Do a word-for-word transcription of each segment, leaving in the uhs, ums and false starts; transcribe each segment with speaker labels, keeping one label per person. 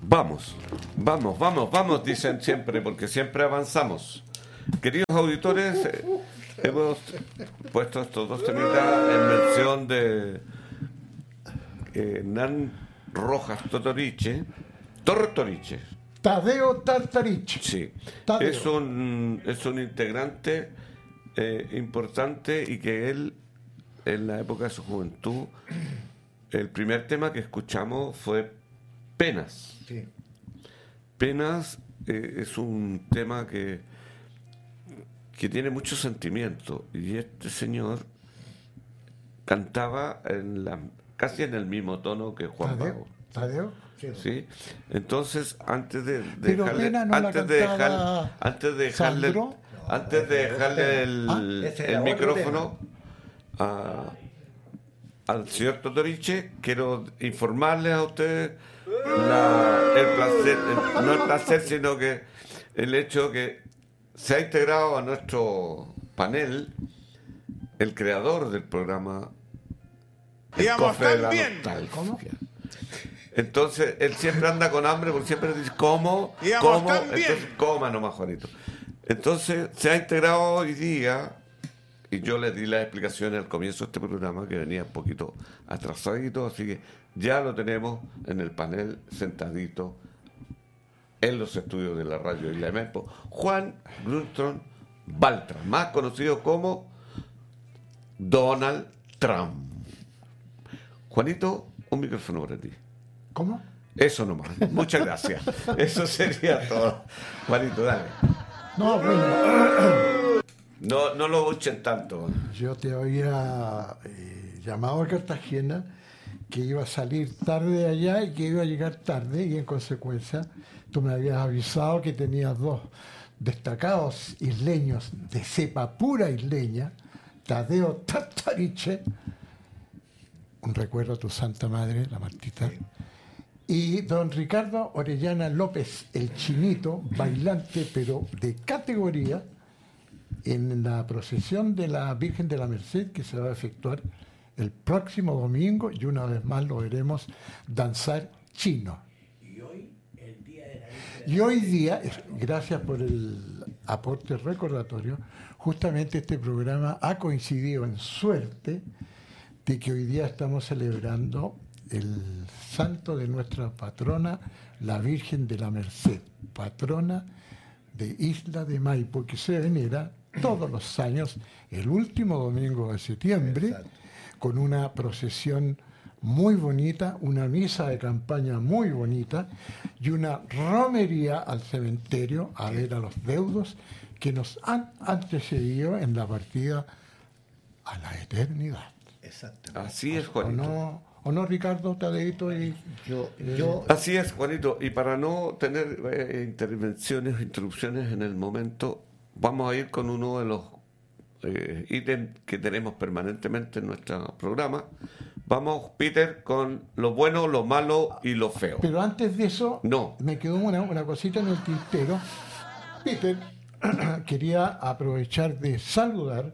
Speaker 1: Vamos, vamos, vamos, vamos, dicen siempre, porque siempre avanzamos. Queridos auditores, eh, hemos puesto estos dos temitas en versión de eh, Hernán Rojas Totoriche, Tortoriche.
Speaker 2: Tadeo Tartariche.
Speaker 1: Sí,
Speaker 2: Tadeo.
Speaker 1: Es, un, es un integrante eh, importante y que él, en la época de su juventud, el primer tema que escuchamos fue Penas.
Speaker 2: Sí.
Speaker 1: Penas eh, es un tema que, que tiene mucho sentimiento y este señor cantaba en la, casi en el mismo tono que Juan
Speaker 2: Tadeo.
Speaker 1: Bago.
Speaker 2: Tadeo.
Speaker 1: ¿Sí? Entonces, antes de
Speaker 2: Pero
Speaker 1: dejarle,
Speaker 2: Pena no la
Speaker 1: antes de dejar,
Speaker 2: cantaba
Speaker 1: antes de dejarle,
Speaker 2: Sandro.
Speaker 1: antes de dejarle el,
Speaker 2: Ah,
Speaker 3: ese
Speaker 1: el
Speaker 3: era otro
Speaker 1: micrófono a, al señor Totoriche, quiero informarles a ustedes la, el placer, el- no el placer, sino que el hecho que se ha integrado a nuestro panel el creador del programa, el
Speaker 4: Digamos,
Speaker 1: cofre de la
Speaker 4: también.
Speaker 1: nostalgia.
Speaker 2: ¿Cómo?
Speaker 1: Entonces, él siempre anda con hambre porque siempre dice, ¿cómo?
Speaker 4: Digamos,
Speaker 1: ¿Cómo?
Speaker 4: también.
Speaker 1: Entonces, coma nomás, Juanito. Entonces, se ha integrado hoy día, y yo le di las explicaciones al comienzo de este programa, que venía un poquito atrasadito, así que ya lo tenemos en el panel sentadito en los estudios de la radio y la EMEPO. Juan Grunstrom Baltra, más conocido como Donald Trump. Juanito, un micrófono para ti.
Speaker 2: ¿Cómo?
Speaker 1: Eso nomás. Muchas gracias. Eso sería todo. Juanito, dale.
Speaker 2: No, bueno,
Speaker 1: No, no lo buchen tanto.
Speaker 2: yo te había eh, llamado a Cartagena que iba a salir tarde de allá y que iba a llegar tarde y en consecuencia tú me habías avisado que tenías dos destacados isleños de cepa pura isleña, Tadeo Tartariche, un recuerdo a tu santa madre, la Martita, y don Ricardo Orellana López, el chinito, bailante pero de categoría, en la procesión de la Virgen de la Merced que se va a efectuar el próximo domingo y una vez más lo veremos danzar chino.
Speaker 3: Y hoy, el día de la Virgen.
Speaker 2: Y hoy día, gracias por el aporte recordatorio, justamente este programa ha coincidido en suerte de que hoy día estamos celebrando el santo de nuestra patrona, la Virgen de la Merced, patrona de Isla de Maipo, que se venera todos los años, el último domingo de septiembre,
Speaker 3: Exacto.
Speaker 2: con una procesión muy bonita, una misa de campaña muy bonita y una romería al cementerio a ver a los deudos que nos han antecedido en la partida a la eternidad.
Speaker 3: Exacto.
Speaker 1: Así es,
Speaker 2: ¿O
Speaker 1: Juanito.
Speaker 2: no, o no Ricardo, Tadeito? Y,
Speaker 3: Yo,
Speaker 2: eh,
Speaker 3: yo,
Speaker 1: Así es, Juanito. Y para no tener eh, intervenciones o interrupciones en el momento, vamos a ir con uno de los eh, ítems que tenemos permanentemente en nuestro programa. Vamos, Peter, con lo bueno, lo malo y lo feo.
Speaker 2: pero antes de eso,
Speaker 1: No.
Speaker 2: me quedó una, una cosita en el tintero. Peter, quería aprovechar de saludar,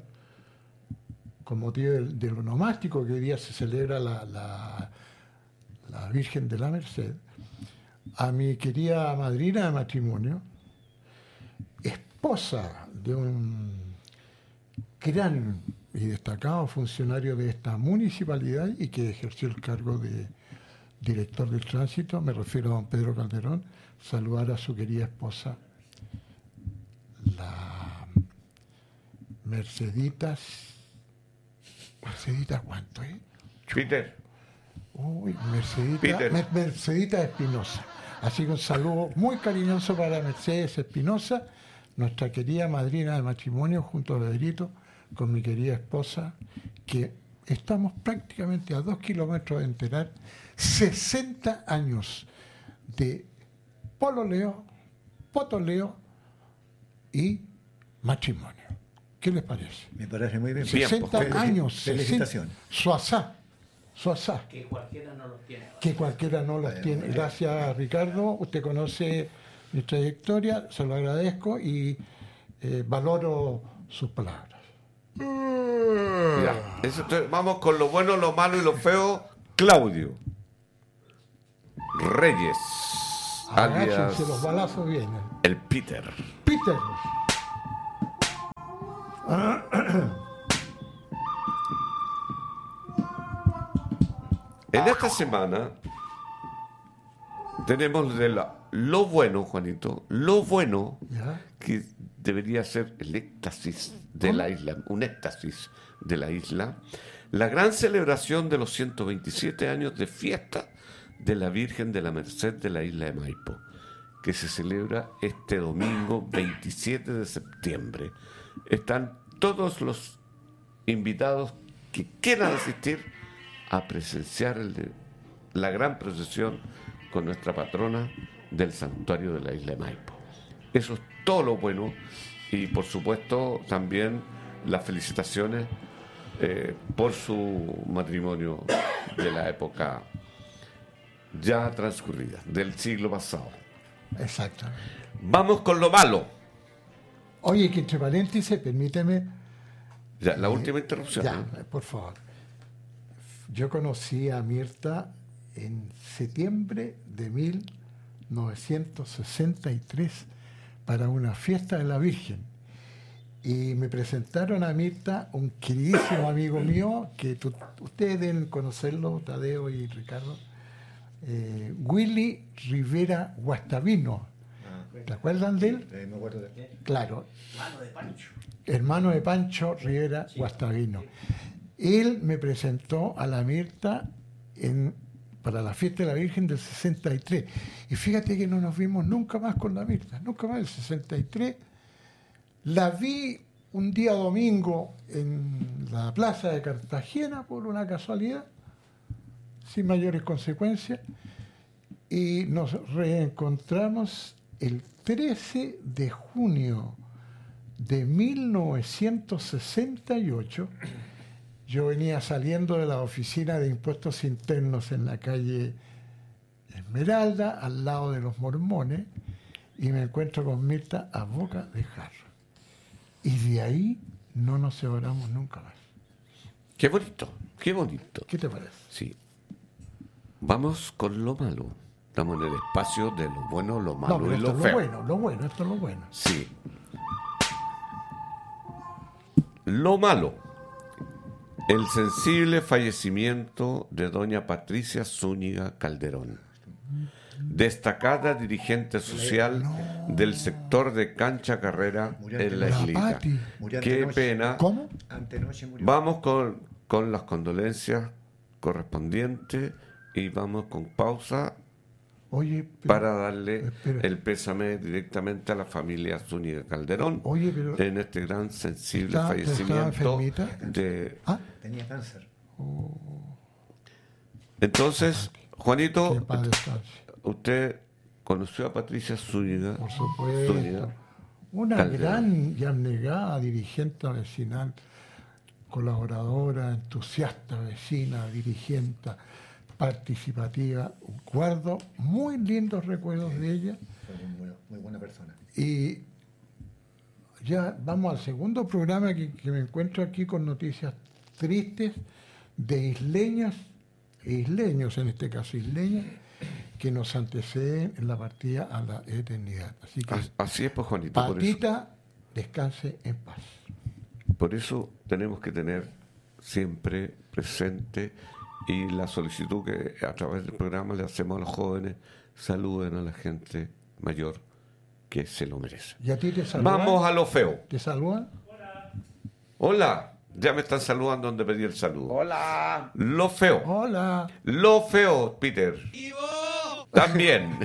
Speaker 2: con motivo del, del onomástico que hoy día se celebra la, la, la Virgen de la Merced, a mi querida madrina de matrimonio, esposa de un gran y destacado funcionario de esta municipalidad y que ejerció el cargo de director del tránsito, me refiero a don Pedro Calderón, saludar a su querida esposa, la Merceditas, Merceditas ¿cuánto es?
Speaker 1: Peter,
Speaker 2: Uy, Mercedita,
Speaker 1: Peter.
Speaker 2: Mer- Mercedita Espinosa. Así que un saludo muy cariñoso para Mercedes Espinosa, nuestra querida madrina de matrimonio, junto a Pedrito, con mi querida esposa, que estamos prácticamente a dos kilómetros de enterar sesenta años de pololeo, potoleo y matrimonio. ¿Qué les parece?
Speaker 3: me parece muy bien.
Speaker 1: Bien,
Speaker 2: sesenta
Speaker 3: Felici-
Speaker 2: años.
Speaker 3: Felicitaciones.
Speaker 2: Suazá. Suazá.
Speaker 5: Que cualquiera no los tiene.
Speaker 2: Que cualquiera no los tiene. Gracias, Ricardo. Usted conoce mi trayectoria, se lo agradezco y eh, valoro sus palabras.
Speaker 1: ya. Eso te- vamos con lo bueno, lo malo y lo feo. Claudio Reyes. alias
Speaker 2: Agáchense, los balazos vienen.
Speaker 1: el Peter.
Speaker 2: Peter.
Speaker 1: En esta semana tenemos de la- lo bueno, Juanito, lo bueno
Speaker 2: ¿Ya?
Speaker 1: que debería ser el éxtasis de la isla, un éxtasis de la isla, la gran celebración de los ciento veintisiete años de fiesta de la Virgen de la Merced de la isla de Maipo, que se celebra este domingo veintisiete de septiembre. Están todos los invitados que quieran asistir a presenciar el de- la gran procesión con nuestra patrona del santuario de la isla de Maipo. Eso es todo lo bueno y por supuesto también las felicitaciones eh, por su matrimonio de la época ya transcurrida, del siglo pasado.
Speaker 2: Exactamente.
Speaker 1: Vamos con lo malo.
Speaker 2: Oye, que entre paréntesis, permíteme.
Speaker 1: Ya, la
Speaker 2: eh,
Speaker 1: última interrupción.
Speaker 2: Ya,
Speaker 1: ¿eh?
Speaker 2: por favor. Yo conocí a Mirta en septiembre de mil novecientos sesenta y tres para una fiesta de la Virgen. Y me presentaron a Mirta, un queridísimo amigo mío, que tú- ustedes deben conocerlo, Tadeo y Ricardo, eh, Willy Rivera Guastavino. ¿Te acuerdan de él?
Speaker 3: Eh, me acuerdo de
Speaker 2: Claro,
Speaker 3: Mano de Pancho.
Speaker 2: hermano de Pancho Rivera Guastavino. Él me presentó a la Mirta en, para la fiesta de la Virgen del sesenta y tres. Y fíjate que no nos vimos nunca más con la Mirta, nunca más. El sesenta y tres la vi un día domingo en la plaza de Cartagena por una casualidad, sin mayores consecuencias, y nos reencontramos el trece de junio de mil novecientos sesenta y ocho. Yo venía saliendo de la oficina de impuestos internos en la calle Esmeralda, al lado de los Mormones, y me encuentro con Mirta a boca de jarro. Y de ahí no nos separamos nunca más.
Speaker 1: Qué bonito, qué bonito.
Speaker 2: ¿Qué te parece?
Speaker 1: Sí. Vamos con lo malo. Estamos en el espacio de lo bueno, lo malo
Speaker 2: No, pero
Speaker 1: y
Speaker 2: esto
Speaker 1: lo
Speaker 2: es lo
Speaker 1: feo.
Speaker 2: bueno, lo bueno, esto es lo bueno.
Speaker 1: Sí. Lo malo. El sensible fallecimiento de doña Patricia Zúñiga Calderón, destacada dirigente social del sector de Cancha Carrera
Speaker 3: Murió
Speaker 1: en la
Speaker 2: La
Speaker 1: islita.
Speaker 2: Pati.
Speaker 3: Murió
Speaker 1: Qué
Speaker 3: antenoche.
Speaker 1: pena.
Speaker 2: ¿Cómo?
Speaker 3: Antenoche murió.
Speaker 1: Vamos con, con las condolencias correspondientes y vamos con pausa
Speaker 2: Oye, pero-
Speaker 1: para darle
Speaker 2: espera.
Speaker 1: el pésame directamente a la familia Zúñiga Calderón
Speaker 2: Oye, pero-
Speaker 1: en este gran sensible
Speaker 2: ¿Está-
Speaker 1: fallecimiento
Speaker 2: estaba enfermita?
Speaker 1: de...
Speaker 2: Ah,
Speaker 3: Tenía cáncer.
Speaker 1: Entonces,
Speaker 2: que
Speaker 1: Juanito,
Speaker 2: en paz descanse.
Speaker 1: usted conoció a Patricia Zúñiga,
Speaker 2: Por supuesto.
Speaker 1: Zúñiga.
Speaker 2: Una
Speaker 1: Calderón.
Speaker 2: gran y abnegada dirigente vecinal, colaboradora, entusiasta vecina, dirigente, participativa. Guardo muy lindos recuerdos de ella.
Speaker 3: Fue muy, buena- muy buena persona.
Speaker 2: Y ya vamos al segundo programa que, que me encuentro aquí con noticias tristes de isleñas, e isleños en este caso, isleñas, que nos anteceden en la partida a la eternidad. Así que,
Speaker 1: As- Así es, pues, Juanito. Por eso,
Speaker 2: Patita, descanse en paz.
Speaker 1: por eso tenemos que tener siempre presente y la solicitud que a través del programa le hacemos a los jóvenes, saluden a la gente mayor que se lo merece.
Speaker 2: ¿Y a ti te saludan?
Speaker 1: Vamos a lo feo.
Speaker 2: ¿Te saludan?
Speaker 1: Hola, ya me están saludando donde pedí el saludo.
Speaker 3: ¡Hola!
Speaker 1: Lo feo.
Speaker 2: Hola.
Speaker 1: Lo feo, Peter. También.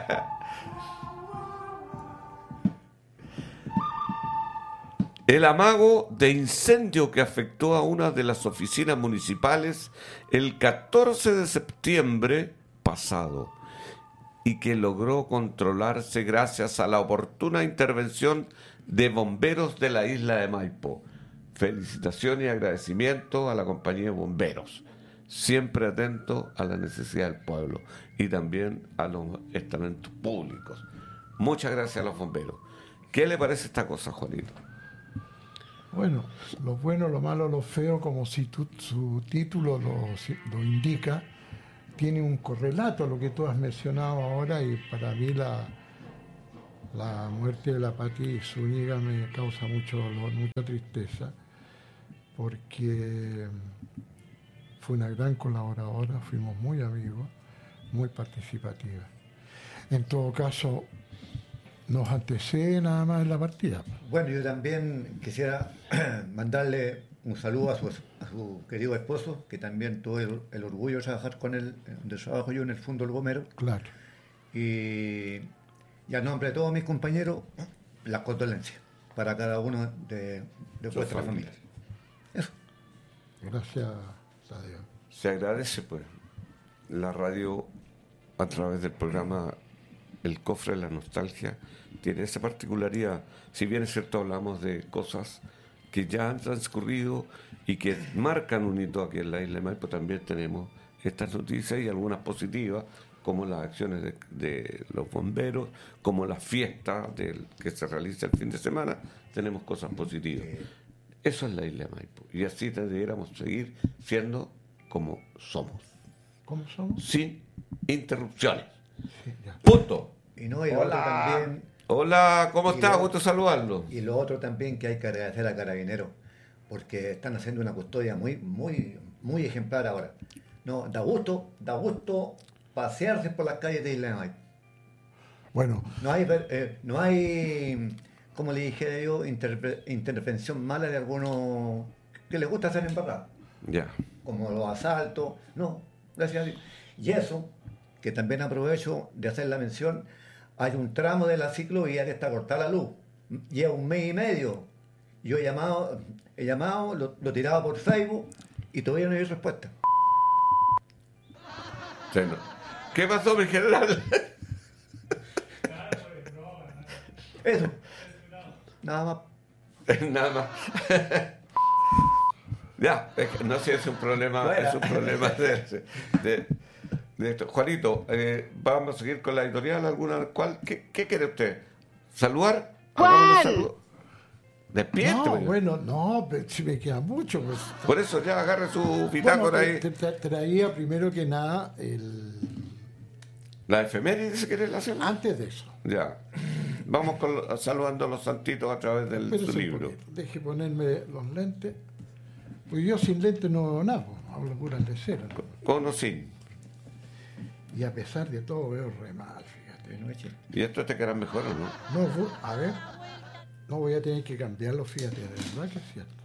Speaker 1: El amago de incendio que afectó a una de las oficinas municipales el catorce de septiembre pasado y que logró controlarse gracias a la oportuna intervención de bomberos de la isla de Maipo. Felicitaciones y agradecimiento a la compañía de bomberos, siempre atento a la necesidad del pueblo y también a los estamentos públicos. Muchas gracias a los bomberos. ¿Qué le parece esta cosa, Juanito?
Speaker 2: Bueno, lo bueno, lo malo, lo feo, como si tu- su título lo, lo indica, tiene un correlato a lo que tú has mencionado ahora, y para mí la, la muerte de la Pati Zúñiga me causa mucho dolor, mucha tristeza, porque fue una gran colaboradora, fuimos muy amigos, muy participativa. En todo caso, nos antecede nada más en la partida.
Speaker 3: Bueno, yo también quisiera mandarle un saludo a su, a su querido esposo, que también tuve el, el orgullo de trabajar con él, de trabajo yo en el Fondo El Gomero.
Speaker 2: Claro.
Speaker 3: Y, y a nombre de todos mis compañeros, las condolencias para cada uno de, de vuestras familias. Eso.
Speaker 2: Gracias a Dios.
Speaker 1: Se agradece, pues, la radio a través del programa El Cofre de la Nostalgia tiene esa particularidad. Si bien es cierto, hablamos de cosas que ya han transcurrido y que marcan un hito aquí en la isla de Maipo, también tenemos estas noticias y algunas positivas, como las acciones de, de los bomberos, como la fiesta del, que se realiza el fin de semana. Tenemos cosas positivas. Eso es la isla de Maipo. Y así debiéramos seguir siendo como somos.
Speaker 2: ¿Cómo somos?
Speaker 1: Sin interrupciones.
Speaker 2: Sí, ya.
Speaker 1: Punto.
Speaker 3: Y no, y lo otro también,
Speaker 1: Hola, ¿cómo
Speaker 3: Y
Speaker 1: estás?
Speaker 3: lo-
Speaker 1: Gusto saludarlo.
Speaker 3: y lo otro también que hay que agradecer a Carabineros, porque están haciendo una custodia muy, muy, muy ejemplar ahora. No, da gusto, da gusto pasearse por las calles de Isla de Maipo.
Speaker 2: Bueno,
Speaker 3: No hay, ver- eh, no hay, como le dije yo, interve- intervención mala de algunos que les gusta hacer embarradas,
Speaker 1: Ya.
Speaker 3: como los asaltos. No, gracias a Dios. Y eso, que también aprovecho de hacer la mención, hay un tramo de la ciclovía que está cortada la luz. Lleva un mes y medio. Yo he llamado, he llamado, lo, lo tiraba por Facebook y todavía no hay respuesta.
Speaker 1: Sí, no. ¿Qué pasó, mi general?
Speaker 3: Eso. Nada más.
Speaker 1: Nada más. Ya, es que no sé si es un problema,
Speaker 3: Bueno.
Speaker 1: es un problema de, de- de esto. Juanito, eh, vamos a seguir con la editorial, alguna cual. ¿Qué, qué quiere usted? ¿Saludar? Hagámosle saludo. Despierte.
Speaker 2: no,
Speaker 1: pues.
Speaker 2: bueno, no, pero si me queda mucho, pues.
Speaker 1: Por eso ya agarre su
Speaker 2: Bueno,
Speaker 1: bitácora
Speaker 2: te,
Speaker 1: ahí.
Speaker 2: te- te traía primero que nada el
Speaker 1: La efeméride, si quiere la hacemos.
Speaker 2: antes de eso.
Speaker 1: Ya. Vamos con, lo- saludando a los santitos a través del
Speaker 2: Espérese
Speaker 1: su
Speaker 2: un
Speaker 1: libro.
Speaker 2: poquito, deje ponerme los lentes. Pues yo sin lentes no veo nada, pues, hablo pura lecera, ¿no?
Speaker 1: Con o sin.
Speaker 2: Y a pesar de todo veo re mal, fíjate.
Speaker 3: No eche.
Speaker 1: ¿Y esto te quedará mejor o no?
Speaker 2: No, vo- a ver, no voy a tener que cambiarlo, fíjate, de verdad que es cierto.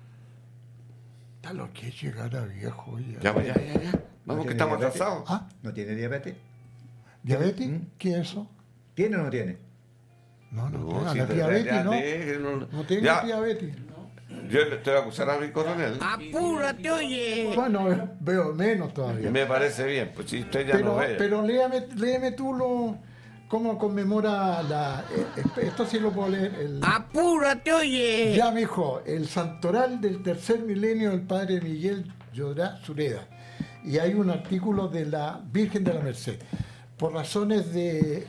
Speaker 2: Está lo que es llegar a viejo, oye.
Speaker 1: Ya, ya, ya, ya. Vamos, que
Speaker 3: tiene
Speaker 1: estamos
Speaker 3: diabetes?
Speaker 1: atrasados.
Speaker 2: ¿Ah?
Speaker 3: ¿No tiene diabetes?
Speaker 2: ¿Diabetes?
Speaker 3: ¿Mm?
Speaker 2: ¿Qué es eso?
Speaker 3: ¿Tiene o no tiene?
Speaker 2: No, no,
Speaker 1: No,
Speaker 2: tengo
Speaker 1: si
Speaker 2: la
Speaker 1: te-
Speaker 2: diabetes,
Speaker 1: ya
Speaker 2: ¿no?
Speaker 1: te- no,
Speaker 2: No tengo
Speaker 1: ya,
Speaker 2: diabetes.
Speaker 1: yo le estoy a acusar a mi coronel.
Speaker 4: Apúrate, oye.
Speaker 2: Bueno, veo menos todavía.
Speaker 1: Me parece bien, pues si usted ya
Speaker 2: Pero,
Speaker 1: no ve.
Speaker 2: pero léame, léeme tú lo, cómo conmemora la... eh, esto sí lo puedo leer. El,
Speaker 4: Apúrate, oye.
Speaker 2: ya, mijo, el santoral del tercer milenio del padre Miguel Llorá Sureda. Y hay un artículo de la Virgen de la Merced. Por razones de...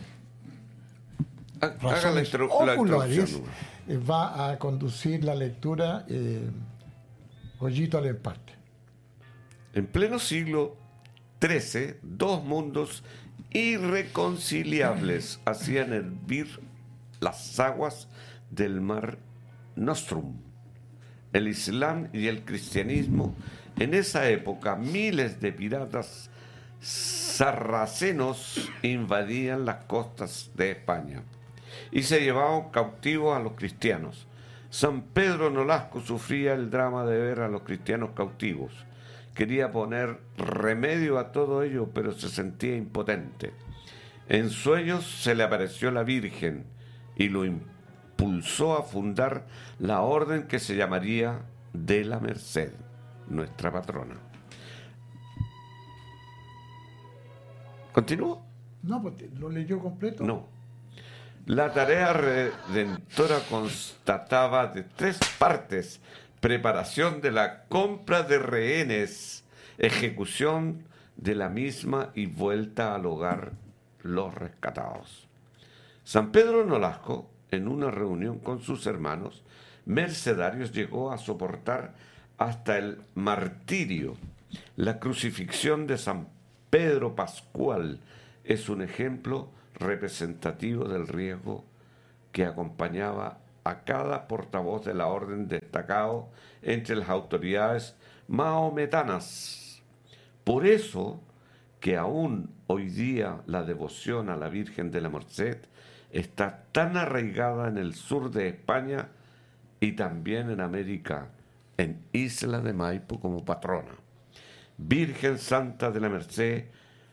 Speaker 1: Ha- Haga la,
Speaker 2: razones
Speaker 1: intro- la
Speaker 2: oculares,
Speaker 1: introducción.
Speaker 2: eh, va a conducir la lectura eh, Goyito al empate.
Speaker 1: En pleno siglo trece, dos mundos irreconciliables hacían hervir las aguas del mar Nostrum. El Islam y el cristianismo. En esa época, miles de piratas sarracenos invadían las costas de España y se llevaban cautivos a los cristianos. San Pedro Nolasco sufría el drama de ver a los cristianos cautivos. Quería poner remedio a todo ello, pero se sentía impotente. En sueños se le apareció la Virgen y lo impulsó a fundar la orden que se llamaría de la Merced, nuestra patrona. ¿Continúo?
Speaker 2: No, pues te- lo leyó completo.
Speaker 1: No. La tarea redentora constataba de tres partes: preparación de la compra de rehenes, ejecución de la misma y vuelta al hogar los rescatados. San Pedro Nolasco, en una reunión con sus hermanos mercedarios, llegó a soportar hasta el martirio, la crucifixión de San Pedro Pascual es un ejemplo representativo del riesgo que acompañaba a cada portavoz de la orden destacado entre las autoridades mahometanas. Por eso que aún hoy día la devoción a la Virgen de la Merced está tan arraigada en el sur de España y también en América, en Isla de Maipo como patrona. Virgen Santa de la Merced,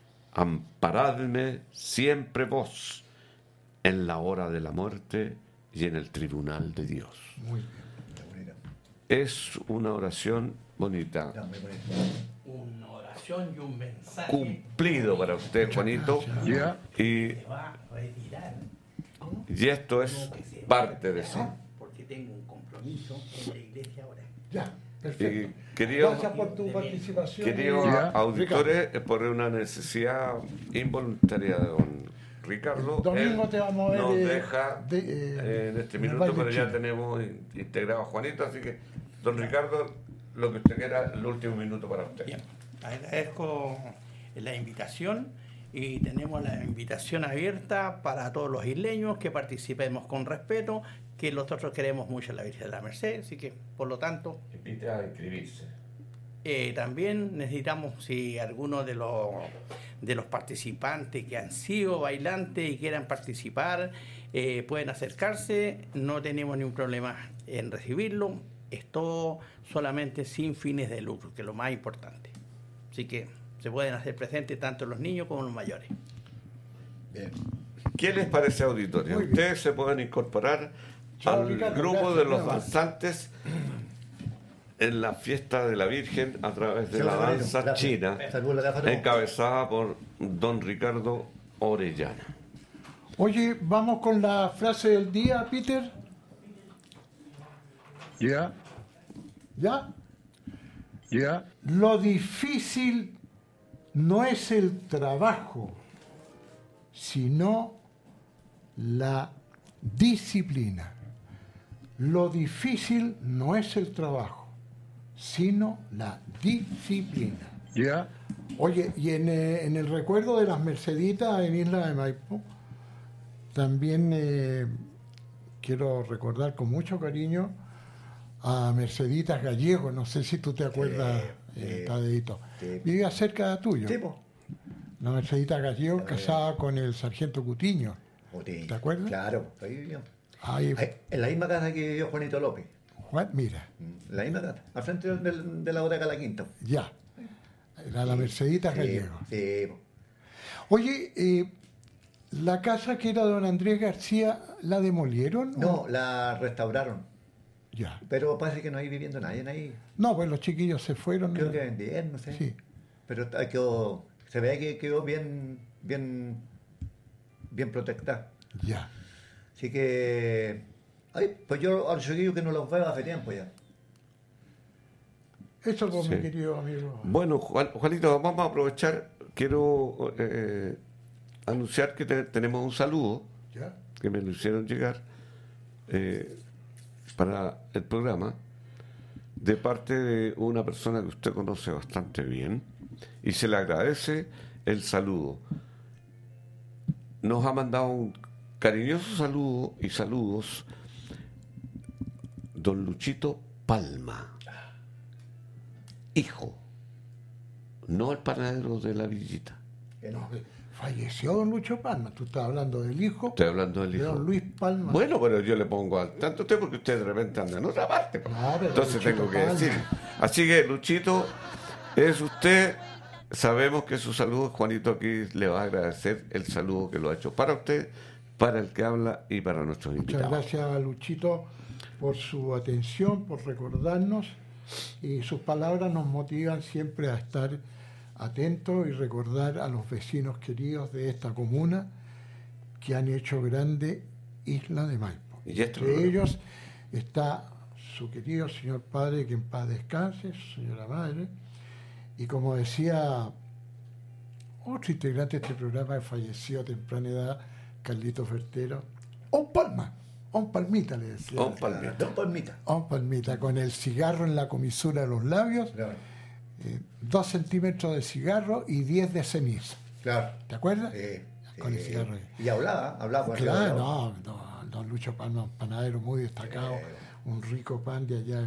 Speaker 1: amparadme siempre vos en la hora de la muerte y en el tribunal de Dios.
Speaker 3: Muy bien, está bonita.
Speaker 1: Es una oración bonita.
Speaker 3: Ya, muy bonita.
Speaker 5: Una oración y un mensaje.
Speaker 1: Cumplido para usted, Juanito.
Speaker 2: Ya.
Speaker 1: Y,
Speaker 5: Se va a retirar.
Speaker 1: y esto es
Speaker 5: No, que se va
Speaker 1: parte
Speaker 5: a
Speaker 1: de
Speaker 5: retirar,
Speaker 1: eso.
Speaker 5: Porque tengo un compromiso en la iglesia ahora.
Speaker 2: Ya,
Speaker 1: Y
Speaker 2: perfecto.
Speaker 1: querido,
Speaker 2: Gracias por tu participación.
Speaker 1: queridos
Speaker 2: Ya.
Speaker 1: auditores, eh, por una necesidad involuntaria de don Ricardo,
Speaker 2: El domingo
Speaker 1: él
Speaker 2: te vamos a ver,
Speaker 1: nos
Speaker 2: eh,
Speaker 1: deja
Speaker 2: de, eh,
Speaker 1: en este
Speaker 2: en el
Speaker 1: minuto,
Speaker 2: baile
Speaker 1: pero ya
Speaker 2: chino.
Speaker 1: tenemos in- integrado a Juanito, así que, don Ricardo, lo que usted quiera, el último minuto para usted.
Speaker 5: Bien, agradezco la invitación y tenemos la invitación abierta para todos los isleños que participemos con respeto, que nosotros queremos mucho a la Virgen de la Merced, así que por lo tanto
Speaker 1: Invite a inscribirse.
Speaker 5: eh, también necesitamos si alguno de los de los participantes que han sido bailantes y quieran participar eh, pueden acercarse, no tenemos ningún problema en recibirlo, es todo solamente sin fines de lucro, que es lo más importante, así que se pueden hacer presentes tanto los niños como los mayores.
Speaker 3: Bien.
Speaker 1: ¿Qué les parece, auditorio?
Speaker 2: Muy bien.
Speaker 1: Ustedes se pueden incorporar
Speaker 2: Chao,
Speaker 1: al
Speaker 2: Ricardo,
Speaker 1: grupo
Speaker 2: gracias,
Speaker 1: de los
Speaker 2: nada.
Speaker 1: danzantes en la fiesta de la Virgen a través de
Speaker 3: Chao,
Speaker 1: la
Speaker 3: caballero.
Speaker 1: danza
Speaker 3: Gracias.
Speaker 1: china,
Speaker 3: Saludos a la Cáfaro.
Speaker 1: encabezada por don Ricardo Orellana.
Speaker 2: Oye, vamos con la frase del día, Peter.
Speaker 6: Ya,
Speaker 2: ¿Ya?
Speaker 6: ya,
Speaker 2: Lo difícil no es el trabajo, sino la disciplina. Lo difícil no es el trabajo, sino la disciplina.
Speaker 6: ya,
Speaker 2: Oye, y en, eh, en el recuerdo de las Merceditas en Isla de Maipo, también eh, quiero recordar con mucho cariño a Merceditas Gallego, no sé si tú te acuerdas,
Speaker 3: Sí,
Speaker 2: eh,
Speaker 3: sí,
Speaker 2: Tadeito.
Speaker 3: sí.
Speaker 2: Vivía cerca de tuyo.
Speaker 3: Sí, po.
Speaker 2: La Mercedita Gallego
Speaker 3: Sí.
Speaker 2: casada con el sargento Cutiño.
Speaker 3: Botín.
Speaker 2: ¿Te acuerdas?
Speaker 3: Claro, ahí vivió.
Speaker 2: Ahí,
Speaker 3: Ahí, en la misma casa que vivió Juanito López.
Speaker 2: Juan, mira,
Speaker 3: En la misma casa, al frente del- de la bodega La Quinta.
Speaker 2: ya. Era la Mercedita
Speaker 3: Sí,
Speaker 2: Gallego.
Speaker 3: sí, po.
Speaker 2: Oye, eh, la casa que era de don Andrés García, ¿la demolieron?
Speaker 3: No,
Speaker 2: o-
Speaker 3: la restauraron.
Speaker 2: Ya.
Speaker 3: Pero parece que no hay viviendo nadie ahí.
Speaker 2: No, pues los chiquillos se fueron.
Speaker 3: Creo
Speaker 2: ¿no?
Speaker 3: que vendieron, no sé.
Speaker 2: Sí.
Speaker 3: Pero está- quedó, se ve que quedó bien, bien, bien protectada.
Speaker 2: Ya.
Speaker 3: Así que, ay, pues yo a los chiquillos que no los veo hace tiempo ya.
Speaker 2: Eso pues,
Speaker 1: Sí.
Speaker 2: mi querido amigo.
Speaker 1: Bueno, Juan- Juanito, vamos a aprovechar. Quiero eh, anunciar que te- tenemos un saludo
Speaker 2: Ya.
Speaker 1: que me lo hicieron llegar eh, para el programa de parte de una persona que usted conoce bastante bien y se le agradece el saludo. Nos ha mandado un cariñoso saludo y saludos don Luchito Palma, hijo, no el panadero de la villita.
Speaker 3: Que no.
Speaker 2: No, eh, falleció don Lucho Palma. Tú estás hablando del hijo
Speaker 1: Estoy hablando del
Speaker 2: de
Speaker 1: hijo.
Speaker 2: don Luis Palma.
Speaker 1: Bueno, pero yo le pongo al tanto a usted porque usted de repente anda en otra parte. pues.
Speaker 2: Claro,
Speaker 1: Entonces
Speaker 2: Luchito
Speaker 1: tengo que
Speaker 2: Palma.
Speaker 1: decir. Así que, Luchito, es usted. Sabemos que su saludo, Juanito aquí le va a agradecer el saludo que lo ha hecho para usted, para el que habla y para nuestros
Speaker 2: Muchas
Speaker 1: invitados.
Speaker 2: gracias a Luchito por su atención, por recordarnos, y sus palabras nos motivan siempre a estar atentos y recordar a los vecinos queridos de esta comuna que han hecho grande Isla de Maipo.
Speaker 1: Y esto
Speaker 2: Entre
Speaker 1: lo-
Speaker 2: ellos está su querido señor padre, que en paz descanse, su señora madre, y como decía otro integrante de este programa que falleció a temprana edad, Carlito Fertero, un palma, un palmita le decía.
Speaker 1: Un palmito.
Speaker 3: Dos palmitas.
Speaker 2: Un palmita, con el cigarro en la comisura de los labios,
Speaker 3: Claro.
Speaker 2: eh, dos centímetros de cigarro y diez de ceniza.
Speaker 3: Claro.
Speaker 2: ¿Te acuerdas?
Speaker 3: Sí,
Speaker 2: Con el
Speaker 3: sí.
Speaker 2: cigarro.
Speaker 3: Y hablaba, hablaba con
Speaker 2: Claro,
Speaker 3: arriba,
Speaker 2: no, no, don Lucho Pan, panadero muy destacado,
Speaker 3: Sí.
Speaker 2: un rico pan de allá